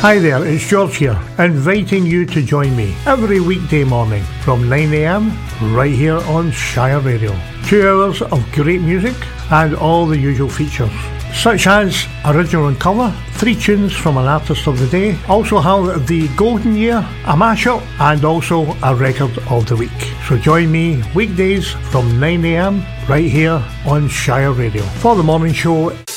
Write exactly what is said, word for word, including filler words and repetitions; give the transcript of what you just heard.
Hi there, it's George here, inviting you to join me every weekday morning from nine a m right here on Shire Radio. Two hours of great music and all the usual features, such as original and cover, three tunes from an artist of the day, also have the golden year, a mashup, and also a record of the week. So join me weekdays from nine a m right here on Shire Radio for the morning show.